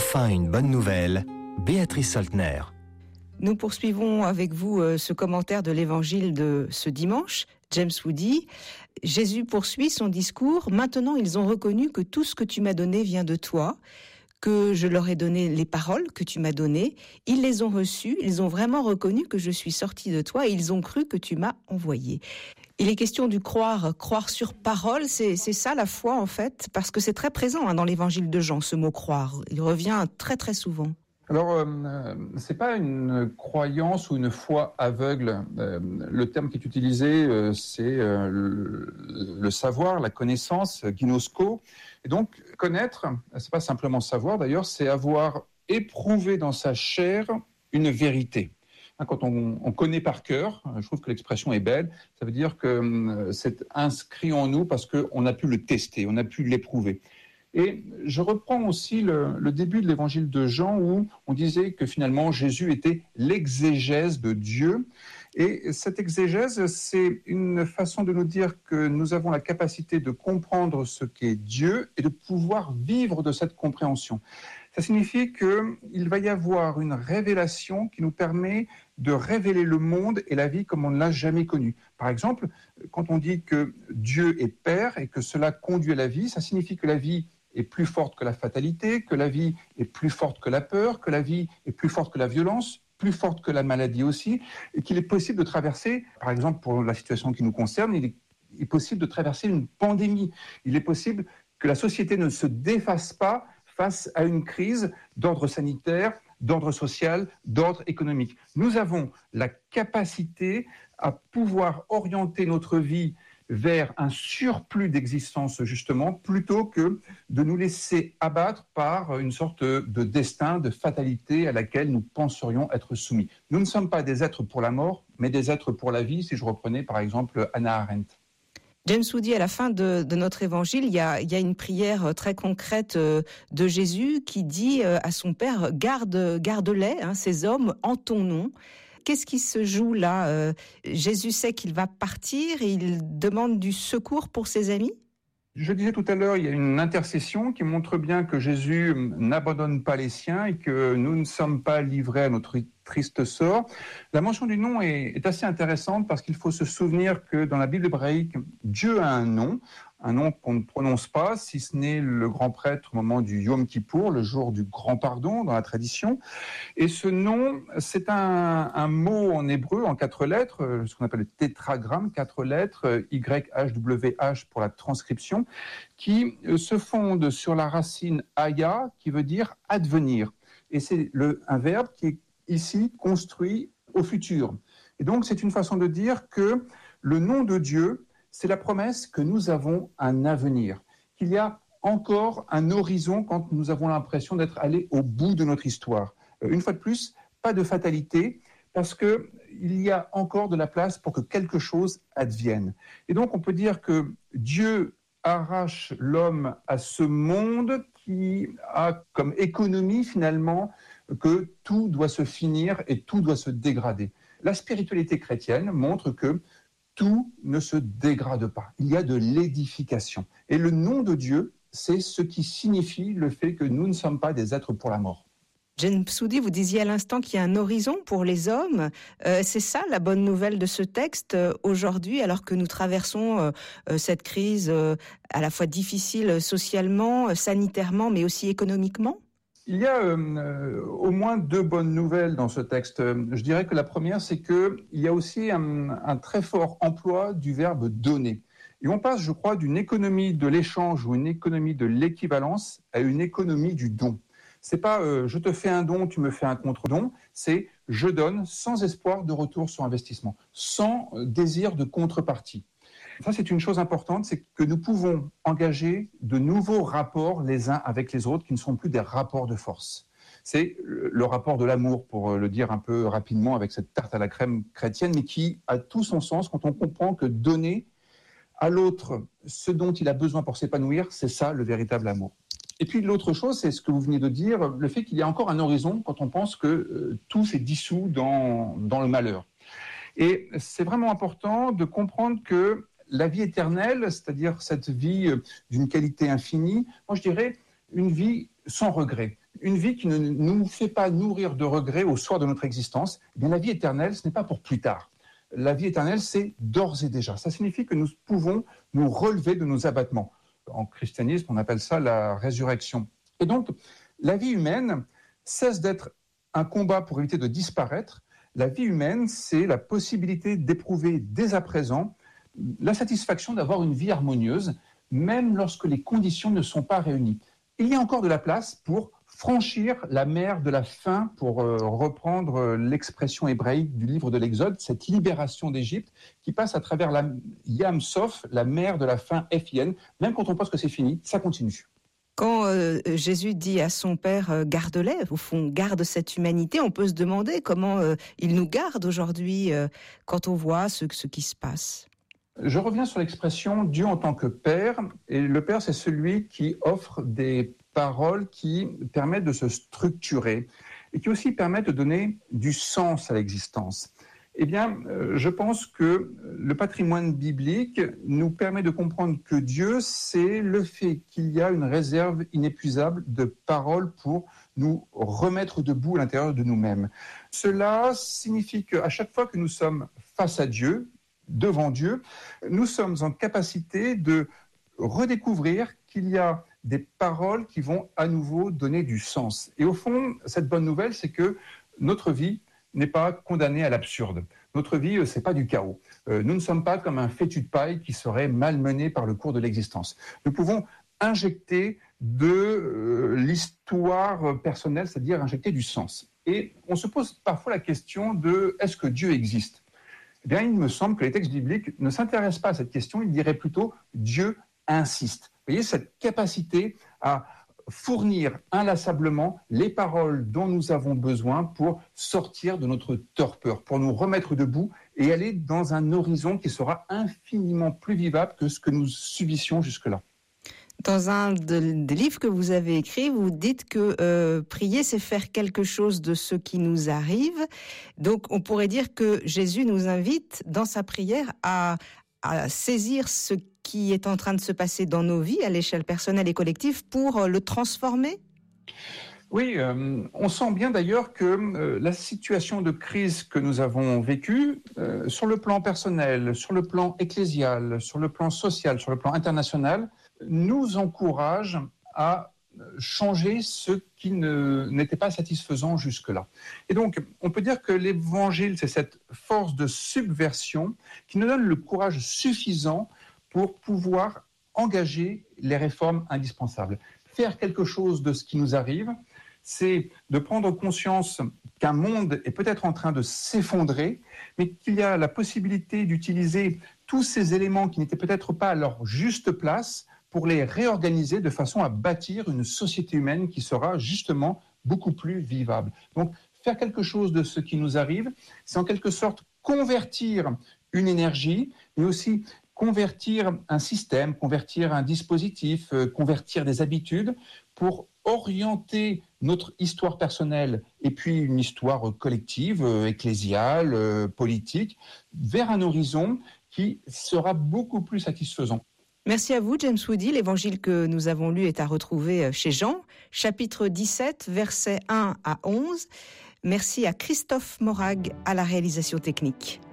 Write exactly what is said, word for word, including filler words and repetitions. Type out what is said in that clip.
Enfin une bonne nouvelle, Béatrice Soltner. Nous poursuivons avec vous euh, ce commentaire de l'évangile de ce dimanche. James Woody, Jésus poursuit son discours. Maintenant, ils ont reconnu que tout ce que tu m'as donné vient de toi, que je leur ai donné les paroles que tu m'as données. Ils les ont reçues, ils ont vraiment reconnu que je suis sorti de toi et ils ont cru que tu m'as envoyé. Il est question du croire, croire sur parole, c'est, c'est ça la foi en fait, parce que c'est très présent hein, dans l'évangile de Jean, ce mot croire. Il revient très très souvent. Alors, euh, c'est pas une croyance ou une foi aveugle. Euh, le terme qui est utilisé, euh, c'est euh, le, le savoir, la connaissance, ginosko. Et donc, connaître, c'est pas simplement savoir. D'ailleurs, c'est avoir éprouvé dans sa chair une vérité. Quand on, on connaît par cœur, je trouve que l'expression est belle, ça veut dire que euh, c'est inscrit en nous parce qu'on a pu le tester, on a pu l'éprouver. Et je reprends aussi le, le début de l'évangile de Jean où on disait que finalement Jésus était l'exégèse de Dieu. Et cette exégèse, c'est une façon de nous dire que nous avons la capacité de comprendre ce qu'est Dieu et de pouvoir vivre de cette compréhension. Ça signifie qu'il va y avoir une révélation qui nous permet de révéler le monde et la vie comme on ne l'a jamais connu. Par exemple, quand on dit que Dieu est Père et que cela conduit à la vie, ça signifie que la vie est plus forte que la fatalité, que la vie est plus forte que la peur, que la vie est plus forte que la violence, plus forte que la maladie aussi, et qu'il est possible de traverser, par exemple pour la situation qui nous concerne, il est, il est possible de traverser une pandémie. Il est possible que la société ne se défasse pas face à une crise d'ordre sanitaire, d'ordre social, d'ordre économique. Nous avons la capacité à pouvoir orienter notre vie vers un surplus d'existence, justement, plutôt que de nous laisser abattre par une sorte de destin, de fatalité à laquelle nous penserions être soumis. Nous ne sommes pas des êtres pour la mort, mais des êtres pour la vie, si je reprenais par exemple Hannah Arendt. James Woody, à la fin de, de notre évangile, il y, a, il y a une prière très concrète de Jésus qui dit à son Père, garde, garde-les, hein, ces hommes, en ton nom. Qu'est-ce qui se joue là euh, Jésus sait qu'il va partir et il demande du secours pour ses amis ? Je disais tout à l'heure, il y a une intercession qui montre bien que Jésus n'abandonne pas les siens et que nous ne sommes pas livrés à notre triste sort. La mention du nom est, est assez intéressante parce qu'il faut se souvenir que dans la Bible hébraïque, Dieu a un nom, un nom qu'on ne prononce pas, si ce n'est le grand prêtre au moment du Yom Kippour, le jour du grand pardon dans la tradition. Et ce nom, c'est un, un mot en hébreu en quatre lettres, ce qu'on appelle le tétragramme, quatre lettres, Y H W H pour la transcription, qui se fonde sur la racine aya, qui veut dire advenir. Et c'est le, un verbe qui est ici construit au futur. Et donc, c'est une façon de dire que le nom de Dieu, c'est la promesse que nous avons un avenir, qu'il y a encore un horizon quand nous avons l'impression d'être allés au bout de notre histoire. Une fois de plus, pas de fatalité, parce qu'il y a encore de la place pour que quelque chose advienne. Et donc, on peut dire que Dieu arrache l'homme à ce monde qui a comme économie, finalement, que tout doit se finir et tout doit se dégrader. La spiritualité chrétienne montre que tout ne se dégrade pas. Il y a de l'édification. Et le nom de Dieu, c'est ce qui signifie le fait que nous ne sommes pas des êtres pour la mort. James Woody, vous disiez à l'instant qu'il y a un horizon pour les hommes. Euh, c'est ça la bonne nouvelle de ce texte euh, aujourd'hui, alors que nous traversons euh, euh, cette crise euh, à la fois difficile socialement, euh, sanitairement, mais aussi économiquement ? Il y a euh, au moins deux bonnes nouvelles dans ce texte. Je dirais que la première, c'est qu'il y a aussi un, un très fort emploi du verbe « donner ». Et on passe, je crois, d'une économie de l'échange ou une économie de l'équivalence à une économie du don. C'est pas euh, « je te fais un don, tu me fais un contre-don », c'est « je donne sans espoir de retour sur investissement, sans désir de contrepartie ». Ça, c'est une chose importante, c'est que nous pouvons engager de nouveaux rapports les uns avec les autres qui ne sont plus des rapports de force. C'est le rapport de l'amour, pour le dire un peu rapidement avec cette tarte à la crème chrétienne, mais qui a tout son sens quand on comprend que donner à l'autre ce dont il a besoin pour s'épanouir, c'est ça le véritable amour. Et puis l'autre chose, c'est ce que vous venez de dire, le fait qu'il y a encore un horizon quand on pense que euh, tout s'est dissous dans, dans le malheur. Et c'est vraiment important de comprendre que la vie éternelle, c'est-à-dire cette vie d'une qualité infinie, moi je dirais une vie sans regret, une vie qui ne nous fait pas nourrir de regrets au soir de notre existence, eh bien la vie éternelle, ce n'est pas pour plus tard. La vie éternelle, c'est d'ores et déjà. Ça signifie que nous pouvons nous relever de nos abattements. En christianisme, on appelle ça la résurrection. Et donc, la vie humaine cesse d'être un combat pour éviter de disparaître. La vie humaine, c'est la possibilité d'éprouver dès à présent la satisfaction d'avoir une vie harmonieuse, même lorsque les conditions ne sont pas réunies. Il y a encore de la place pour franchir la mer de la faim, pour euh, reprendre euh, l'expression hébraïque du livre de l'Exode, cette libération d'Égypte qui passe à travers la Yam Sof, la mer de la faim F I N. Même quand on pense que c'est fini, ça continue. Quand euh, Jésus dit à son Père euh, « garde-les », au fond, garde cette humanité, on peut se demander comment euh, il nous garde aujourd'hui euh, quand on voit ce, ce qui se passe. Je reviens sur l'expression « Dieu en tant que Père ». Et le Père, c'est celui qui offre des paroles qui permettent de se structurer et qui aussi permettent de donner du sens à l'existence. Eh bien, je pense que le patrimoine biblique nous permet de comprendre que Dieu, c'est le fait qu'il y a une réserve inépuisable de paroles pour nous remettre debout à l'intérieur de nous-mêmes. Cela signifie qu'à chaque fois que nous sommes face à Dieu, devant Dieu, nous sommes en capacité de redécouvrir qu'il y a des paroles qui vont à nouveau donner du sens. Et au fond, cette bonne nouvelle, c'est que notre vie n'est pas condamnée à l'absurde. Notre vie, ce n'est pas du chaos. Euh, nous ne sommes pas comme un fétu de paille qui serait malmené par le cours de l'existence. Nous pouvons injecter de euh, l'histoire personnelle, c'est-à-dire injecter du sens. Et on se pose parfois la question de « est-ce que Dieu existe ?» Eh bien, il me semble que les textes bibliques ne s'intéressent pas à cette question, ils diraient plutôt « Dieu insiste ». Vous voyez, cette capacité à fournir inlassablement les paroles dont nous avons besoin pour sortir de notre torpeur, pour nous remettre debout et aller dans un horizon qui sera infiniment plus vivable que ce que nous subissions jusque-là. Dans un de, des livres que vous avez écrit, vous dites que euh, prier, c'est faire quelque chose de ce qui nous arrive. Donc, on pourrait dire que Jésus nous invite dans sa prière à, à saisir ce qui est en train de se passer dans nos vies, à l'échelle personnelle et collective, pour le transformer ? Oui, euh, on sent bien d'ailleurs que euh, la situation de crise que nous avons vécue, euh, sur le plan personnel, sur le plan ecclésial, sur le plan social, sur le plan international, nous encourage à changer ce qui ne, n'était pas satisfaisant jusque-là. Et donc, on peut dire que l'Évangile, c'est cette force de subversion qui nous donne le courage suffisant pour pouvoir engager les réformes indispensables. Faire quelque chose de ce qui nous arrive, c'est de prendre conscience qu'un monde est peut-être en train de s'effondrer, mais qu'il y a la possibilité d'utiliser tous ces éléments qui n'étaient peut-être pas à leur juste place pour les réorganiser de façon à bâtir une société humaine qui sera justement beaucoup plus vivable. Donc, faire quelque chose de ce qui nous arrive, c'est en quelque sorte convertir une énergie, mais aussi convertir un système, convertir un dispositif, euh, convertir des habitudes pour orienter notre histoire personnelle et puis une histoire collective, euh, ecclésiale, euh, politique, vers un horizon qui sera beaucoup plus satisfaisant. Merci à vous, James Woody. L'évangile que nous avons lu est à retrouver chez Jean, chapitre dix-sept, versets un à onze. Merci à Christophe Morag à la réalisation technique.